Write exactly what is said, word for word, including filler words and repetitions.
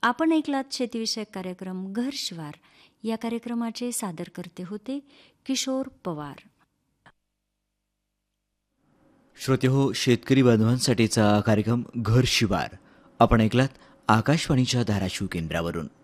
आपण ऐकलात शेतीविषयक कार्यक्रम घर शिवार. या कार्यक्रमाचे सादरकर्ते होते किशोर पवार. श्रोते हो, शेतकरी बांधवांसाठीचा कार्यक्रम घर शिवार आपण ऐकलात आकाशवाणीच्या धाराशिव केंद्रावरून.